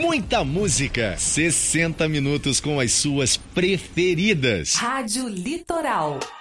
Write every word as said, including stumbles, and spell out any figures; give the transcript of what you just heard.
Muita música, sessenta minutos com as suas preferidas. Rádio Litoral.